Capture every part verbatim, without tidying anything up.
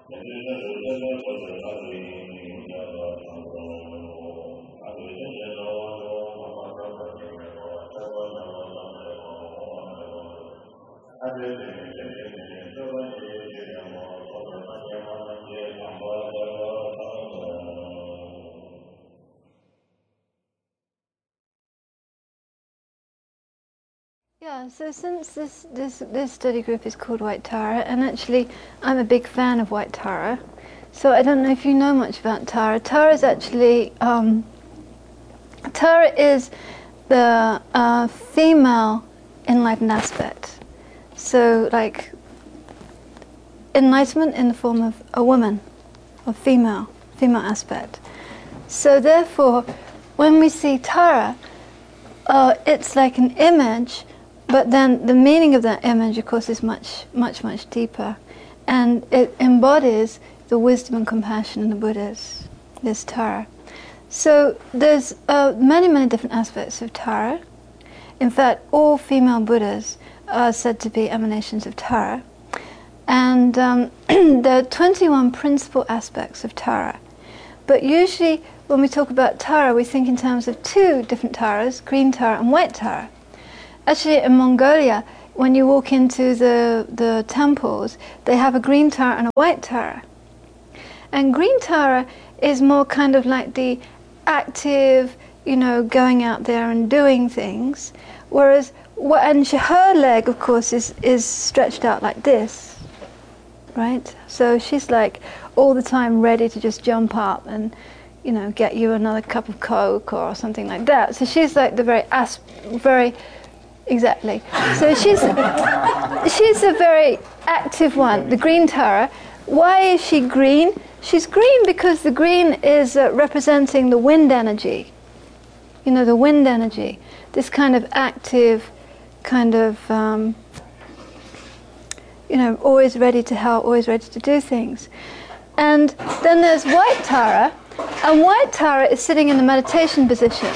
Yeah, so since this, this, this study group is called White Tara, and actually I'm a big fan of White Tara, so I don't know if you know much about Tara. Tara is actually, um, Tara is the uh, female enlightened aspect. So like enlightenment in the form of a woman, or female, female aspect. So therefore, when we see Tara, uh, it's like an image. But then the meaning of that image, of course, is much, much, much deeper. And it embodies the wisdom and compassion in the Buddhas, this Tara. So there's uh, many, many different aspects of Tara. In fact, all female Buddhas are said to be emanations of Tara. And um, there are twenty-one principal aspects of Tara. But usually when we talk about Tara, we think in terms of two different Taras, green Tara and white Tara. Actually, in Mongolia, when you walk into the, the temples, they have a green Tara and a white Tara. And green Tara is more kind of like the active, you know, going out there and doing things. Whereas, and her leg, of course, is, is stretched out like this, right? So she's like all the time ready to just jump up and, you know, get you another cup of Coke or something like that. So she's like the very, asp- very... Exactly. So she's she's a very active one, the green Tara. Why is she green? She's green because the green is uh, representing the wind energy. You know, the wind energy. This kind of active, kind of, um, you know, always ready to help, always ready to do things. And then there's white Tara, and white Tara is sitting in the meditation position.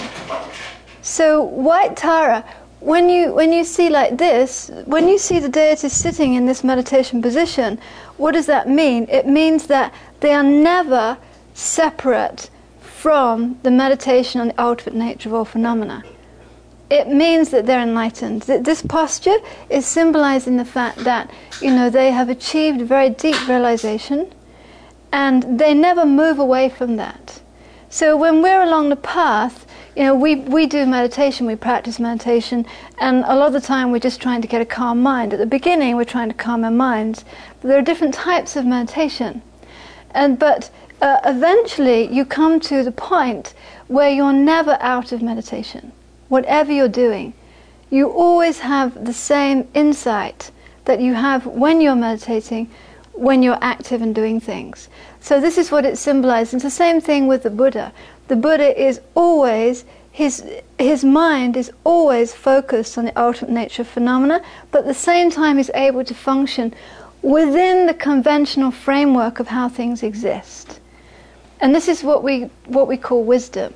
So white Tara, When you when you see like this, when you see the deity sitting in this meditation position, what does that mean? It means that they are never separate from the meditation on the ultimate nature of all phenomena. It means that they're enlightened. This posture is symbolizing the fact that, you know, they have achieved very deep realization, and they never move away from that. So when we're along the path, you know, we, we do meditation, we practice meditation, and a lot of the time we're just trying to get a calm mind. At the beginning we're trying to calm our minds, but there are different types of meditation. And but uh, eventually you come to the point where you're never out of meditation. Whatever you're doing, you always have the same insight that you have when you're meditating, when you're active and doing things. So this is what it symbolizes. It's the same thing with the Buddha. The Buddha is always, his his mind is always focused on the ultimate nature of phenomena, but at the same time he's able to function within the conventional framework of how things exist. And this is what we what we call wisdom.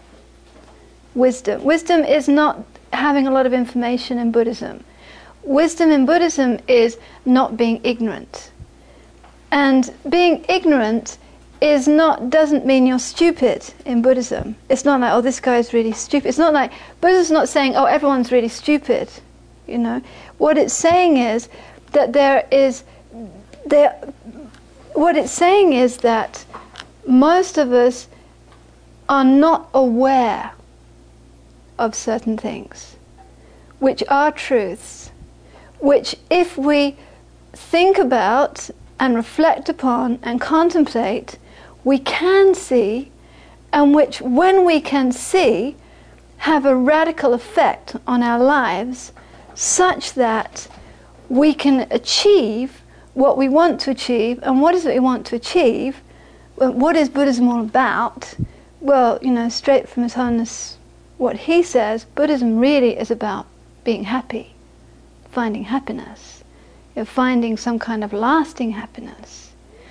Wisdom. Wisdom is not having a lot of information in Buddhism. Wisdom in Buddhism is not being ignorant. And being ignorant is not doesn't mean you're stupid in Buddhism. It's not like, oh, this guy's really stupid. It's not like, Buddhism's not saying, oh, everyone's really stupid. You know, what it's saying is that there is there what it's saying is that most of us are not aware of certain things, which are truths, which if we think about and reflect upon and contemplate, we can see, and which, when we can see, have a radical effect on our lives, such that we can achieve what we want to achieve. And what is it we want to achieve? Well, what is Buddhism all about? Well, you know, straight from His Holiness, what he says, Buddhism really is about being happy, finding happiness. You're finding some kind of lasting happiness.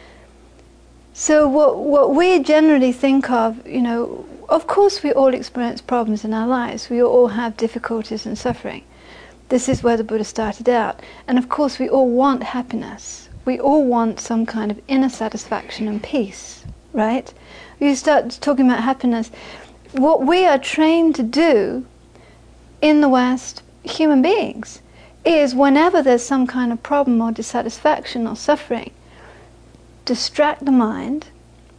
So what what we generally think of, you know, of course we all experience problems in our lives. We all have difficulties and suffering. This is where the Buddha started out. And of course we all want happiness. we all want some kind of inner satisfaction and peace, right? You start talking about happiness. What we are trained to do in the West, human beings, is whenever there's some kind of problem or dissatisfaction or suffering, distract the mind,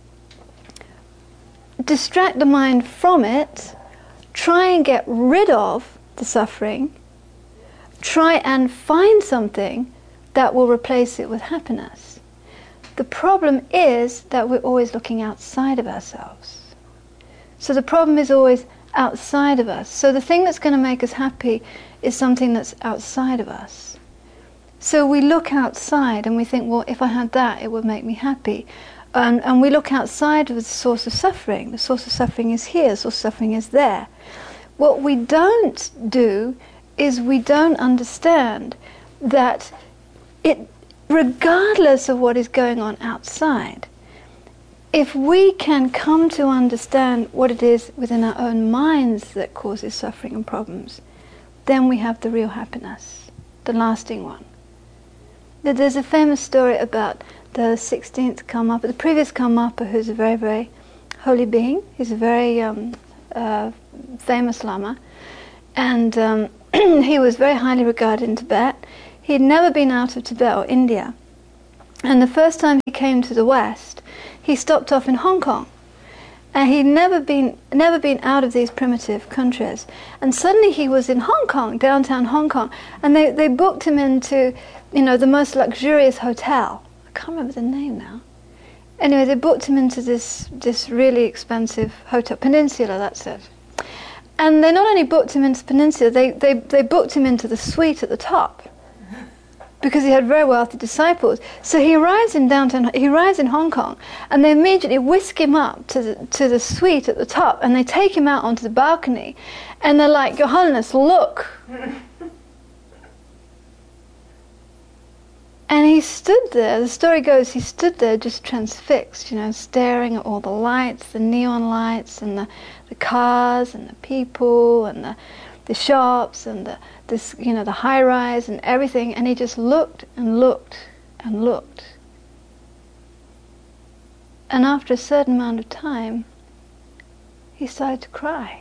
distract the mind from it, try and get rid of the suffering, try and find something that will replace it with happiness. The problem is that we're always looking outside of ourselves. So the problem is always outside of us. So the thing that's going to make us happy is something that's outside of us. So we look outside and we think, well, if I had that, it would make me happy. And, and we look outside of the source of suffering. The source of suffering is here, the source of suffering is there. What we don't do is we don't understand that it, regardless of what is going on outside, if we can come to understand what it is within our own minds that causes suffering and problems, then we have the real happiness, the lasting one. There's a famous story about the sixteenth Karmapa, the previous Karmapa, who's a very, very holy being. He's a very um, uh, famous Lama, and um, he was very highly regarded in Tibet. He'd never been out of Tibet or India, and the first time he came to the West, he stopped off in Hong Kong, and he'd never been never been out of these primitive countries. And suddenly he was in Hong Kong, downtown Hong Kong, and they, they booked him into, you know, the most luxurious hotel. I can't remember the name now. Anyway, they booked him into this this really expensive hotel, Peninsula, that's it. And they not only booked him into Peninsula, they, they, they booked him into the suite at the top, because he had very wealthy disciples. So he arrives in downtown, he arrives in Hong Kong, and they immediately whisk him up to the, to the suite at the top, and they take him out onto the balcony, and they're like, Your Holiness, look. And he stood there, the story goes, he stood there just transfixed, you know, staring at all the lights, the neon lights, and the, the cars, and the people, and the the shops, and the this, you know, the high-rise and everything, and he just looked and looked and looked. And after a certain amount of time, he started to cry.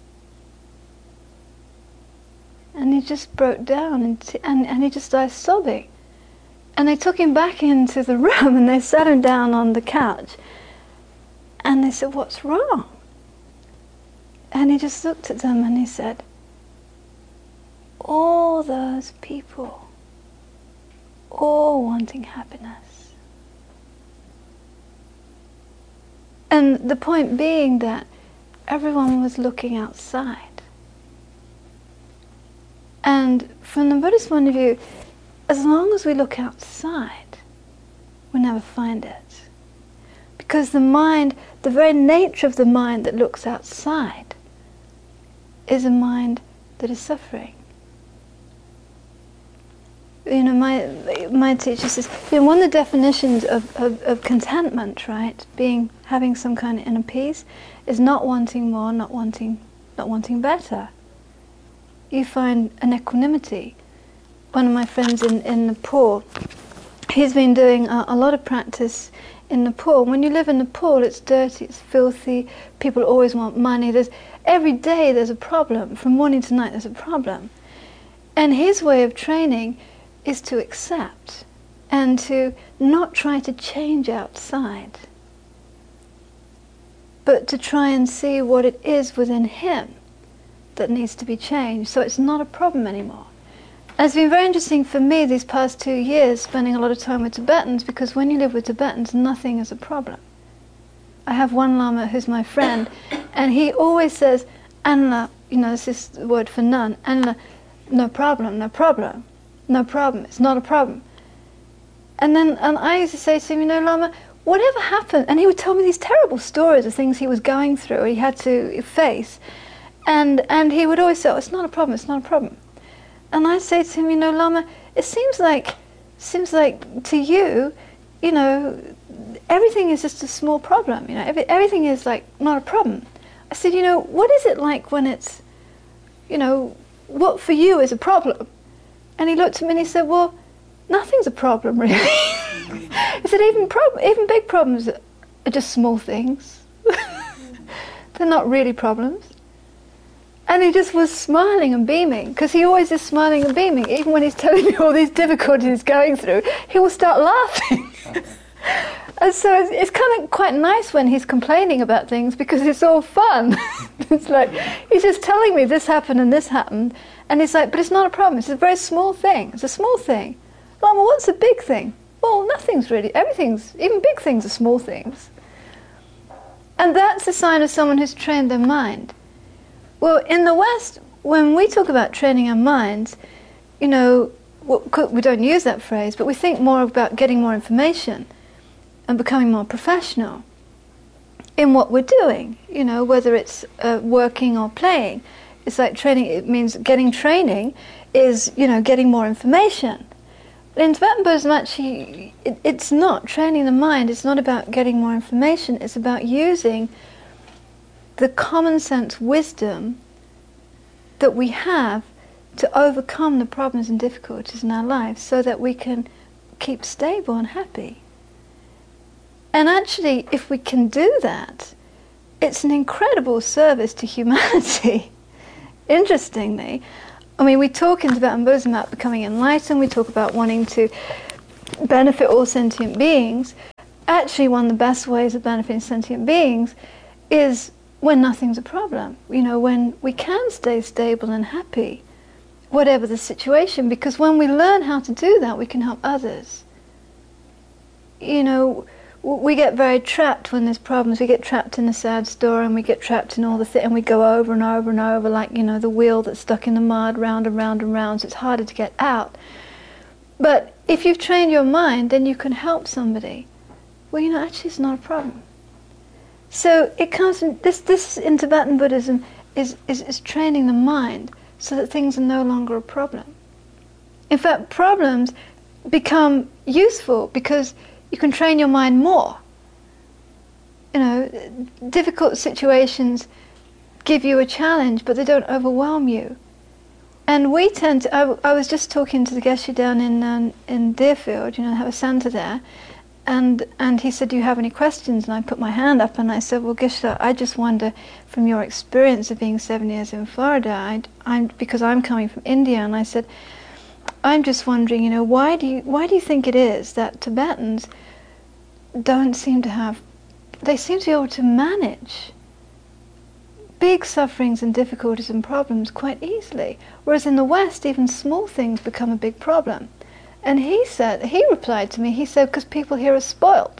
And he just broke down, and, t- and, and he just started sobbing. And they took him back into the room, and they sat him down on the couch, and they said, What's wrong? And he just looked at them and he said, all those people, all wanting happiness. And the point being that everyone was looking outside. And from the Buddhist point of view, as long as we look outside, we never find it. Because the mind, the very nature of the mind that looks outside, is a mind that is suffering. You know, my my teacher says, you know, one of the definitions of, of, of contentment, right, being having some kind of inner peace, is not wanting more, not wanting not wanting better. You find an equanimity. One of my friends in, in Nepal, he's been doing a, a lot of practice in Nepal. When you live in Nepal, it's dirty, it's filthy, people always want money. There's every day there's a problem. From morning to night there's a problem. And his way of training is to accept and to not try to change outside, but to try and see what it is within him that needs to be changed, so it's not a problem anymore. And it's been very interesting for me these past two years spending a lot of time with Tibetans, because when you live with Tibetans, nothing is a problem. I have one Lama who's my friend, and he always says, Anla, you know, this is the word for none, Anla, no problem, no problem. No problem, it's not a problem. And then and I used to say to him, you know, Lama, whatever happened, and he would tell me these terrible stories of things he was going through, he had to face, and and he would always say, oh, it's not a problem, it's not a problem. And I say to him, you know, Lama, it seems like, seems like to you, you know, everything is just a small problem, you know, every, everything is like not a problem. I said, you know, what is it like when it's, you know, what for you is a problem? And he looked at me and he said, well, nothing's a problem, really. He said, even prob- even big problems are just small things. They're not really problems. And he just was smiling and beaming, because he always is smiling and beaming. Even when he's telling me all these difficulties he's going through, he will start laughing. And so it's, it's kind of quite nice when he's complaining about things, because it's all fun. It's like, he's just telling me this happened and this happened, and he's like, but it's not a problem, it's a very small thing, it's a small thing. Well, well, what's a big thing? Well, nothing's really, everything's, even big things are small things. And that's a sign of someone who's trained their mind. Well, in the West, when we talk about training our minds, you know, we don't use that phrase, but we think more about getting more information and becoming more professional in what we're doing, you know, whether it's uh, working or playing. It's like training, it means getting training is, you know, getting more information. But in Tibetan Buddhism, actually, it, it's not. Training the mind, it's not about getting more information, it's about using the common sense wisdom that we have to overcome the problems and difficulties in our lives so that we can keep stable and happy. And actually, if we can do that, it's an incredible service to humanity. Interestingly, I mean, we talk in Tibetan Buddhism about becoming enlightened, we talk about wanting to benefit all sentient beings. Actually, one of the best ways of benefiting sentient beings is when nothing's a problem, you know, when we can stay stable and happy, whatever the situation, because when we learn how to do that, we can help others. You know, we get very trapped when there's problems. We get trapped in a sad story, and we get trapped in all the things, and we go over and over and over like, you know, the wheel that's stuck in the mud, round and round and round, so it's harder to get out. But if you've trained your mind, then you can help somebody. Well, you know, actually it's not a problem. So it comes from, this, this in Tibetan Buddhism is, is, is training the mind so that things are no longer a problem. In fact, problems become useful because you can train your mind more. You know, difficult situations give you a challenge, but they don't overwhelm you. And we tend to, I, I was just talking to the Geshe down in, um, in Deerfield, you know, have a centre there, and and he said, do you have any questions? And I put my hand up and I said, well, Geshe, I just wonder, from your experience of being seven years in Florida, I, I'm, because I'm coming from India, and I said, I'm just wondering, you know, why do you why do you think it is that Tibetans don't seem to have, they seem to be able to manage big sufferings and difficulties and problems quite easily, whereas in the West even small things become a big problem? And he said, he replied to me, he said, because people here are spoiled.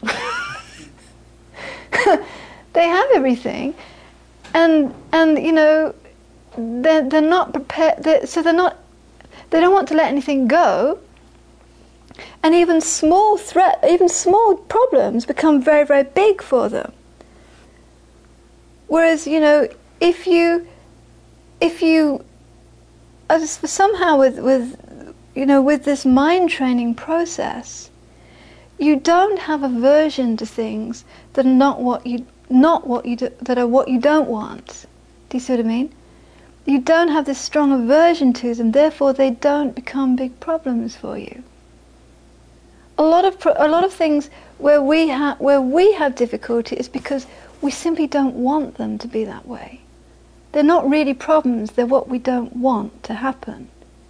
They have everything, and and you know, they're they're not prepared. They're, so they're not. They don't want to let anything go, and even small threat, even small problems become very, very big for them. Whereas, you know, if you, if you, as for somehow with with, you know, with this mind training process, you don't have aversion to things that are not what you, not what you do, that are what you don't want. Do you see what I mean? You don't have this strong aversion to them, therefore they don't become big problems for you. A lot of pro- a lot of things where we have where we have difficulty is because we simply don't want them to be that way. They're not really problems, they're what we don't want to happen.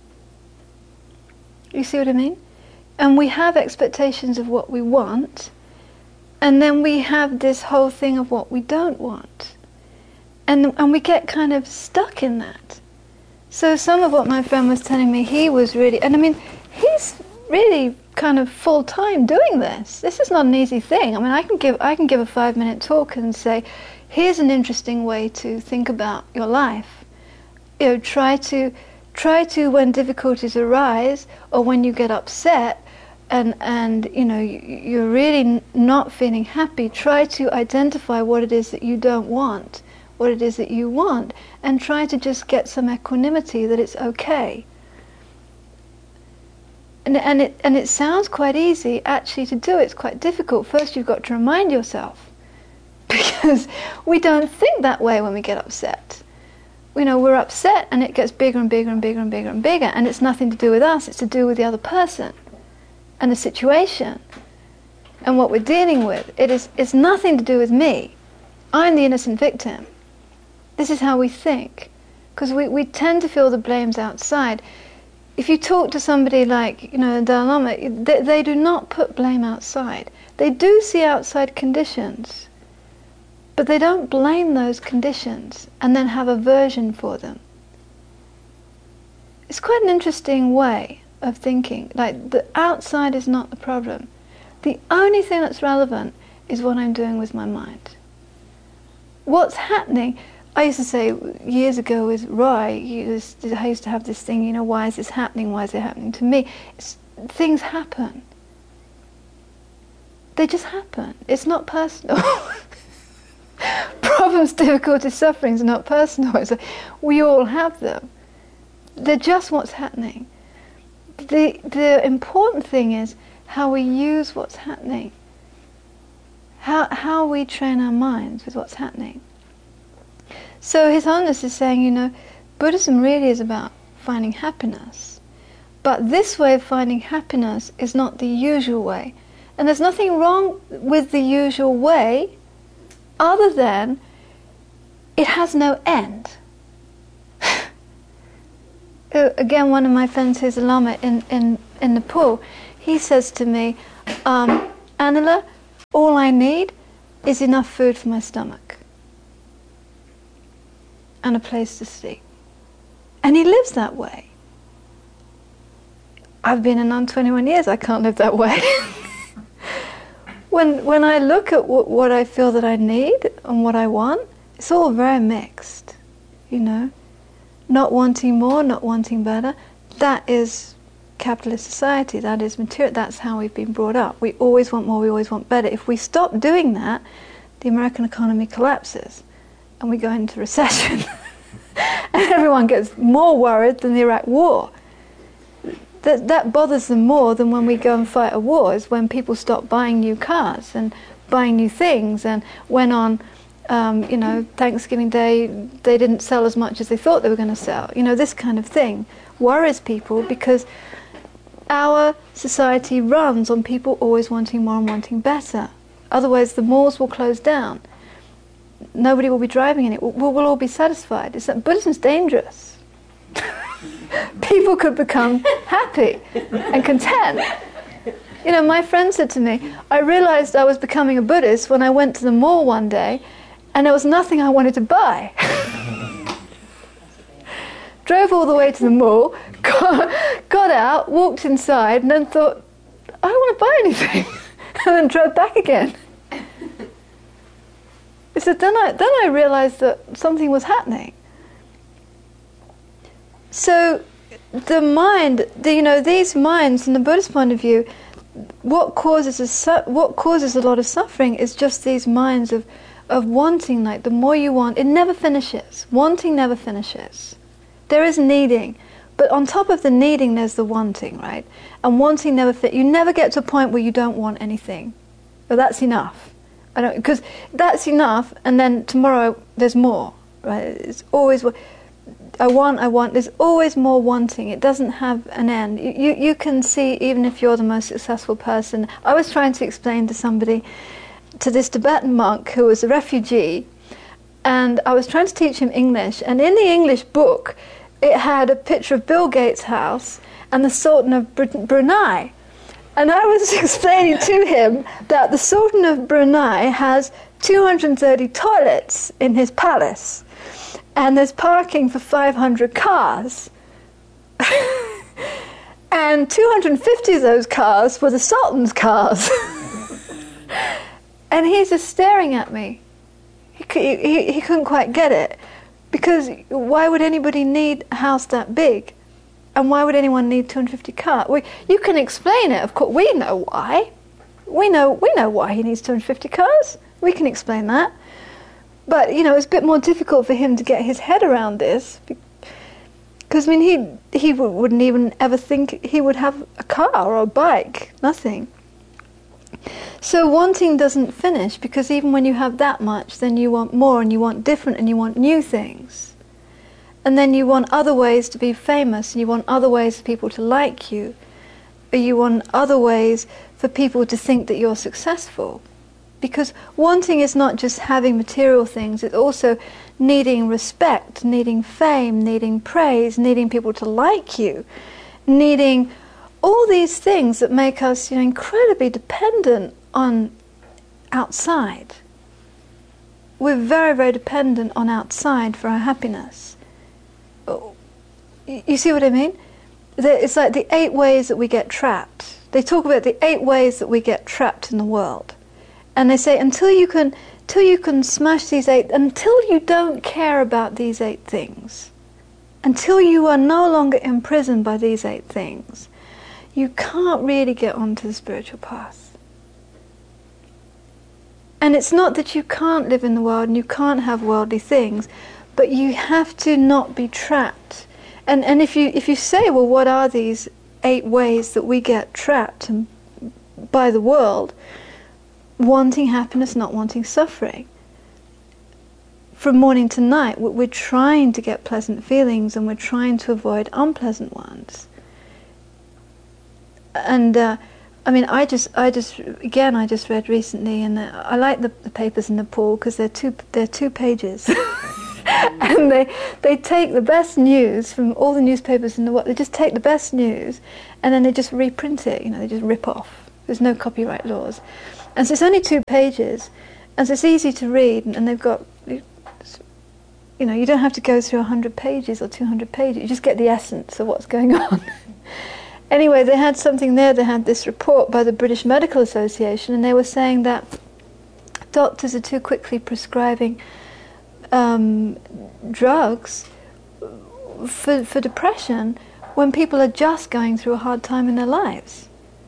You see what I mean? And we have expectations of what we want, and then we have this whole thing of what we don't want. And and we get kind of stuck in that. So some of what my friend was telling me, he was really, and I mean, he's really kind of full-time doing this. This is not an easy thing. I mean, I can give I can give a five-minute talk and say, here's an interesting way to think about your life. You know, try to try to, when difficulties arise or when you get upset, and and you know you, you're really not feeling happy, try to identify what it is that you don't want, what it is that you want, and try to just get some equanimity that it's okay. And, and it and it sounds quite easy. Actually, to do it's quite difficult. First, you've got to remind yourself, because we don't think that way when we get upset. You know, we're upset, and it gets bigger and bigger and bigger and bigger and bigger, and it's nothing to do with us. It's to do with the other person and the situation. and what we're dealing with. It is, it's nothing to do with me. I'm the innocent victim. This is how we think. Because we, we tend to feel the blame's outside. If you talk to somebody like, you know, the Dalai Lama, they, they do not put blame outside. They do see outside conditions, but they don't blame those conditions and then have aversion for them. It's quite an interesting way of thinking. Like, the outside is not the problem. The only thing that's relevant is what I'm doing with my mind. What's happening, I used to say years ago with Roy, he was, I used to have this thing, you know, why is this happening, why is it happening to me? It's, things happen. They just happen. It's not personal. Problems, difficulties, sufferings are not personal. It's like, we all have them. They're just what's happening. The, the important thing is how we use what's happening. How, how we train our minds with what's happening. So His Holiness is saying, you know, Buddhism really is about finding happiness. But this way of finding happiness is not the usual way. And there's nothing wrong with the usual way other than it has no end. Again, one of my friends who's a Lama in, in, in Nepal, he says to me, um, Anila, all I need is enough food for my stomach and a place to sleep. And he lives that way. I've been a nun twenty-one years, I can't live that way. when, when I look at w what I feel that I need and what I want, it's all very mixed, you know. Not wanting more, not wanting better, that is capitalist society, that is material, that's how we've been brought up. We always want more, we always want better. If we stop doing that, the American economy collapses and we go into recession. And everyone gets more worried than the Iraq war. That, that bothers them more than when we go and fight a war, is when people stop buying new cars and buying new things, and when on Um, you know, Thanksgiving Day, they didn't sell as much as they thought they were going to sell. You know, this kind of thing worries people because our society runs on people always wanting more and wanting better. Otherwise, the malls will close down. Nobody will be driving in it. We'll, we'll all be satisfied. It's that Buddhism's dangerous. People could become happy and content. You know, my friend said to me, I realized I was becoming a Buddhist when I went to the mall one day and there was nothing I wanted to buy. Drove all the way to the mall, got, got out, walked inside, and then thought, I don't want to buy anything. And then drove back again. I said, then I, then I realized that something was happening. So the mind, the, you know, these minds, from the Buddhist point of view, what causes a, what causes a lot of suffering is just these minds of of wanting. Like, the more you want, it never finishes. Wanting never finishes. There is needing, but on top of the needing there's the wanting, right? And wanting never fit. You never get to a point where you don't want anything. But that's enough. I don't, because that's enough, and then tomorrow there's more, right? It's always I want, I want. There's always more wanting. It doesn't have an end. You, you, you can see, even if you're the most successful person. I was trying to explain to somebody, to this Tibetan monk who was a refugee, and I was trying to teach him English, and in the English book it had a picture of Bill Gates' house and the Sultan of Brunei, and I was explaining to him that the Sultan of Brunei has two hundred thirty toilets in his palace, and there's parking for five hundred cars. And two hundred fifty of those cars were the Sultan's cars. And he's just staring at me. He, he, he couldn't quite get it. Because why would anybody need a house that big? And why would anyone need two hundred fifty cars? We, you can explain it, of course. We know why. We know, we know why he needs two hundred fifty cars. We can explain that. But, you know, it's a bit more difficult for him to get his head around this. Because, I mean, he, he wouldn't even ever think he would have a car or a bike. Nothing. So wanting doesn't finish, because even when you have that much, then you want more, and you want different, and you want new things. And then you want other ways to be famous, and you want other ways for people to like you. Or you want other ways for people to think that you're successful. Because wanting is not just having material things, it's also needing respect, needing fame, needing praise, needing people to like you, needing all these things that make us, you know, incredibly dependent on outside. We're very, very dependent on outside for our happiness. You see what I mean? It's like the eight ways that we get trapped. They talk about the eight ways that we get trapped in the world. And they say, until you can, until you can smash these eight, until you don't care about these eight things, until you are no longer imprisoned by these eight things, you can't really get onto the spiritual path. And it's not that you can't live in the world and you can't have worldly things, but you have to not be trapped. And and if you if you say, well, what are these eight ways that we get trapped in, by the world? Wanting happiness, not wanting suffering. From morning to night, we're trying to get pleasant feelings and we're trying to avoid unpleasant ones. And uh, I mean, I just, I just, again, I just read recently, and uh, I like the, the papers in Nepal because they're two, they're two pages, and they they take the best news from all the newspapers in the world. They just take the best news, and then they just reprint it. You know, they just rip off. There's no copyright laws. And so it's only two pages, and so it's easy to read, and they've got, you know, you don't have to go through one hundred pages or two hundred pages, you just get the essence of what's going on. Anyway, they had something there, they had this report by the British Medical Association, and they were saying that doctors are too quickly prescribing um, drugs for, for depression when people are just going through a hard time in their lives.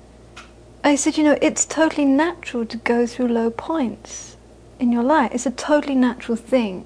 I said, you know, it's totally natural to go through low points in your life. It's a totally natural thing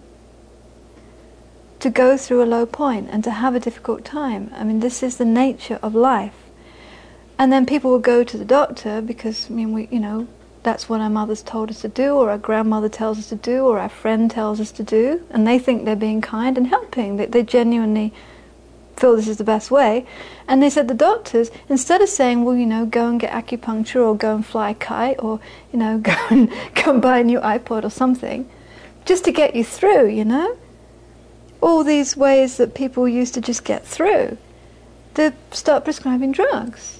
to go through a low point and to have a difficult time. I mean, this is the nature of life. And then people will go to the doctor because, I mean, we, you know, that's what our mothers told us to do, or our grandmother tells us to do, or our friend tells us to do, and they think they're being kind and helping. They, they genuinely feel this is the best way. And they said the doctors, instead of saying, well, you know, go and get acupuncture or go and fly a kite or, you know, go and, go and buy a new iPod or something, just to get you through, you know, all these ways that people used to just get through, they start prescribing drugs.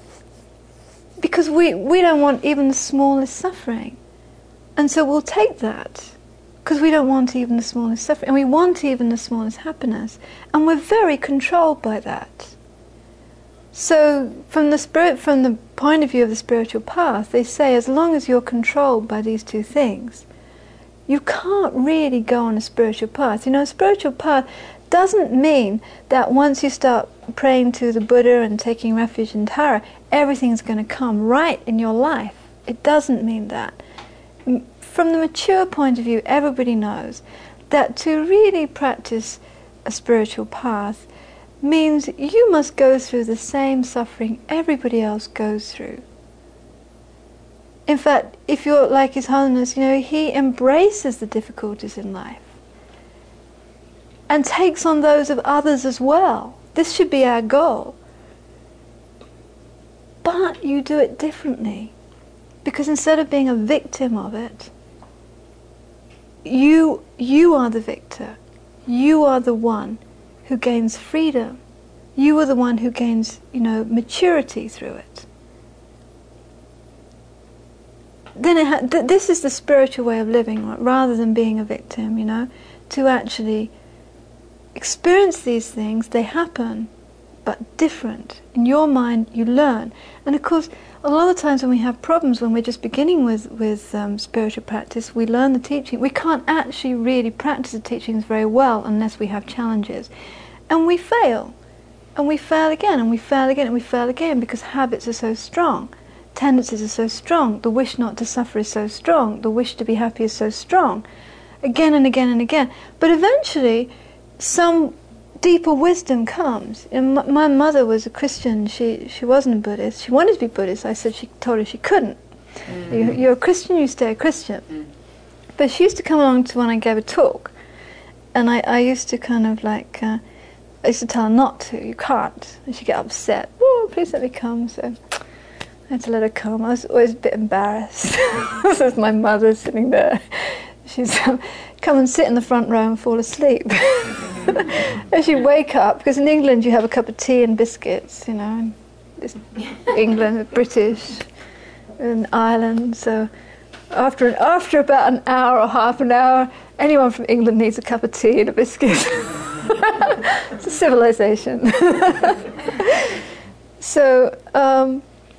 Because we, we don't want even the smallest suffering. And so we'll take that. Because we don't want even the smallest suffering, and we want even the smallest happiness, and we're very controlled by that. So, from the spirit, from the point of view of the spiritual path, they say as long as you're controlled by these two things, you can't really go on a spiritual path. You know, a spiritual path doesn't mean that once you start praying to the Buddha and taking refuge in Tara, everything's going to come right in your life. It doesn't mean that. From the mature point of view, everybody knows that to really practice a spiritual path means you must go through the same suffering everybody else goes through. In fact, if you're like His Holiness, you know, he embraces the difficulties in life and takes on those of others as well. This should be our goal. But you do it differently, because instead of being a victim of it, You, you are the victor. You are the one who gains freedom. You are the one who gains, you know, maturity through it. Then it ha- th- this is the spiritual way of living, right? Rather than being a victim, you know, to actually experience these things. They happen, but different. In your mind, you learn. And of course, a lot of times when we have problems, when we're just beginning with, with um, spiritual practice, we learn the teaching. We can't actually really practice the teachings very well unless we have challenges. And we fail. And we fail again, and we fail again, and we fail again, because habits are so strong. Tendencies are so strong. The wish not to suffer is so strong. The wish to be happy is so strong. Again and again and again. But eventually, some deeper wisdom comes. And my, my mother was a Christian. She she wasn't a Buddhist. She wanted to be Buddhist. I said she told her she couldn't. Mm. You, you're a Christian, you stay a Christian. Mm. But she used to come along to when I gave a talk, and I, I used to kind of like uh, I used to tell her not to. You can't. And she'd get upset. Oh, please let me come. So I had to let her come. I was always a bit embarrassed. This is my mother sitting there. She's um, come and sit in the front row and fall asleep. And she'd wake up, because in England you have a cup of tea and biscuits, you know, and it's England, British, and Ireland, so after after about an hour or half an hour, anyone from England needs a cup of tea and a biscuit. It's a civilization. So, um,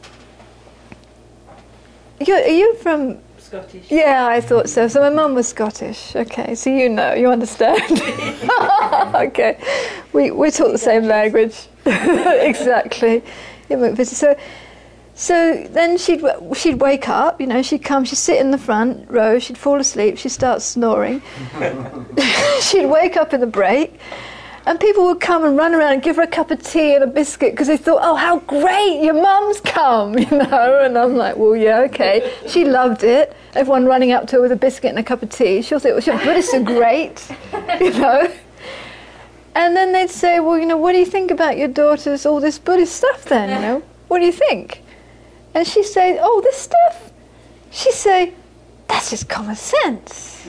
you, are you from... Scottish. Yeah, I thought so. So my mum was Scottish. Okay, so you know, you understand. Okay, we we talk the same language. Exactly. So, so then she'd she'd wake up. You know, she'd come. She'd sit in the front row. She'd fall asleep. She'd start snoring. She'd wake up in the break. And people would come and run around and give her a cup of tea and a biscuit because they thought, oh, how great, your mum's come, you know. And I'm like, well, yeah, okay. She loved it. Everyone running up to her with a biscuit and a cup of tea. She'll think, well, sure, Buddhists are great, you know. And then they'd say, well, you know, what do you think about your daughter's all this Buddhist stuff then, you know? What do you think? And she'd say, oh, this stuff? She'd say, that's just common sense.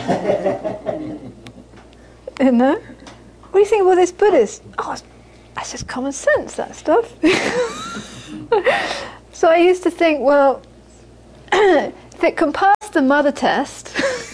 You know? What do you think about this Buddhist? Oh, that's just common sense, that stuff. So I used to think, well, if it can pass the mother test,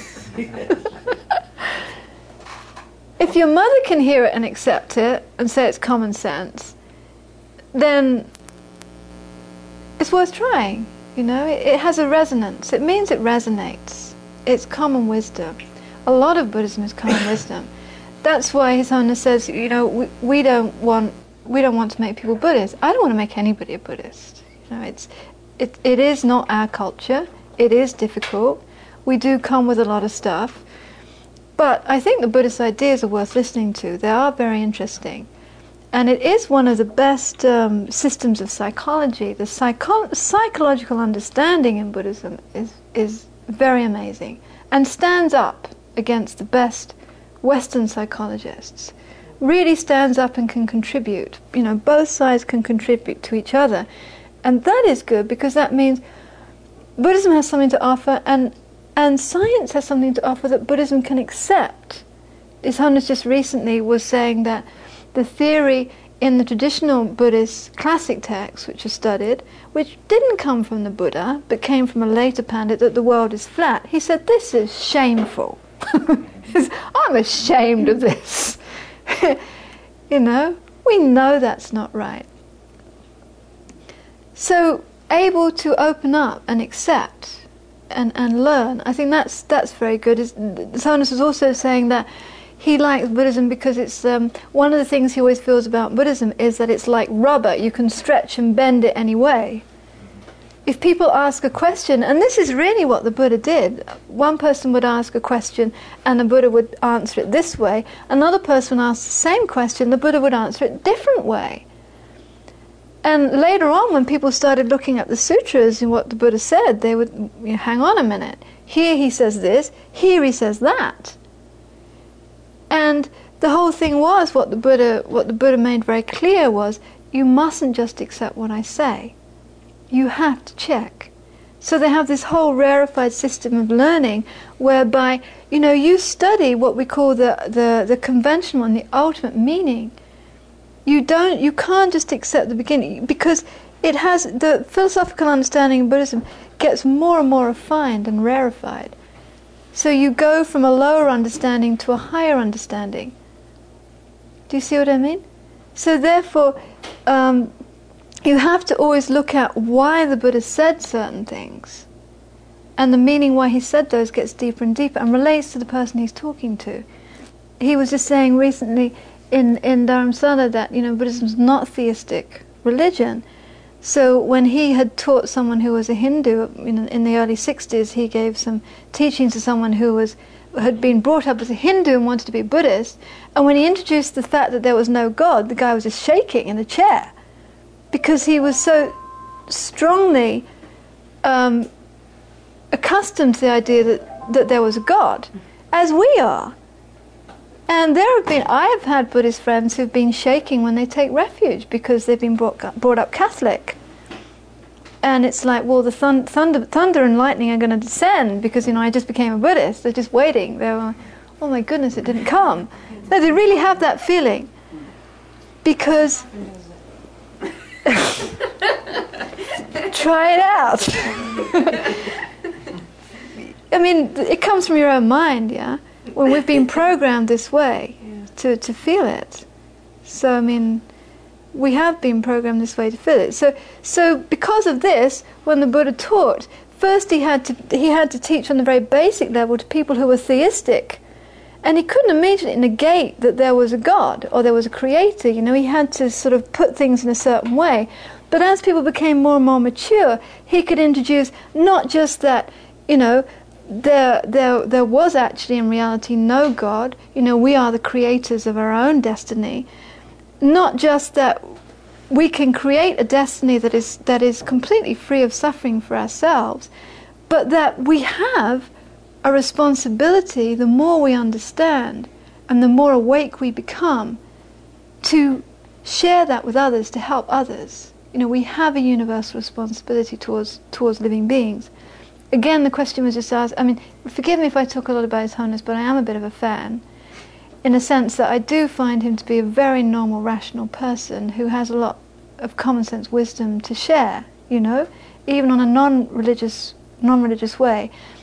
if your mother can hear it and accept it and say it's common sense, then it's worth trying, you know. It, it has a resonance. It means it resonates. It's common wisdom. A lot of Buddhism is common wisdom. That's why His Holiness says, you know, we, we don't want we don't want to make people Buddhists. I don't want to make anybody a Buddhist. You know, it's it it is not our culture. It is difficult. We do come with a lot of stuff, but I think the Buddhist ideas are worth listening to. They are very interesting, and it is one of the best um, systems of psychology. The psycho- psychological understanding in Buddhism is is very amazing and stands up against the best Western psychologists. Really stands up and can contribute. You know, both sides can contribute to each other. And that is good because that means Buddhism has something to offer and and science has something to offer that Buddhism can accept. His Holiness just recently was saying that the theory in the traditional Buddhist classic texts which are studied, which didn't come from the Buddha, but came from a later Pandit, that the world is flat. He said, this is shameful. I'm ashamed of this. You know, we know that's not right. So able to open up and accept and, and learn, I think that's that's very good. His Holiness was also saying that he likes Buddhism because it's um, one of the things he always feels about Buddhism is that it's like rubber. You can stretch and bend it any way. If people ask a question, and this is really what the Buddha did, one person would ask a question and the Buddha would answer it this way, another person asked the same question, the Buddha would answer it a different way. And later on, when people started looking at the sutras and what the Buddha said, they would, you know, hang on a minute, here he says this, here he says that. And the whole thing was, what the Buddha, what the Buddha made very clear was, you mustn't just accept what I say. You have to check. So they have this whole rarefied system of learning whereby, you know, you study what we call the, the, the conventional and the ultimate meaning. You don't, you can't just accept the beginning because it has, the philosophical understanding of Buddhism gets more and more refined and rarefied. So you go from a lower understanding to a higher understanding. Do you see what I mean? So therefore, um, you have to always look at why the Buddha said certain things. And the meaning why he said those gets deeper and deeper and relates to the person he's talking to. He was just saying recently in, in Dharamsala that, you know, Buddhism is not theistic religion. So when he had taught someone who was a Hindu in, in the early sixties, he gave some teachings to someone who was had been brought up as a Hindu and wanted to be Buddhist. And when he introduced the fact that there was no God, the guy was just shaking in the chair. Because he was so strongly um, accustomed to the idea that, that there was a God, as we are. And there have been, I have had Buddhist friends who've been shaking when they take refuge because they've been brought, brought up Catholic. And it's like, well, the thun- thunder, thunder and lightning are going to descend because, you know, I just became a Buddhist. They're just waiting. They're like, oh my goodness, it didn't come. No, they really have that feeling. Because... try it out. I mean, it comes from your own mind, yeah? When we've been programmed this way to, to feel it. So, I mean... we have been programmed this way to feel it. So, so because of this, when the Buddha taught, first he had to he had to teach on the very basic level to people who were theistic, and he couldn't immediately negate that there was a God or there was a creator. You know, he had to sort of put things in a certain way. But as people became more and more mature, he could introduce not just that, you know, there there there was actually in reality no God. You know, we are the creators of our own destiny. Not just that we can create a destiny that is that is completely free of suffering for ourselves, but that we have a responsibility, the more we understand and the more awake we become, to share that with others, to help others. You know, we have a universal responsibility towards towards living beings. Again, the question was just asked, I mean, forgive me if I talk a lot about His Holiness, but I am a bit of a fan, in a sense that I do find him to be a very normal, rational person who has a lot of common sense wisdom to share, you know, even on a non-religious, non-religious way.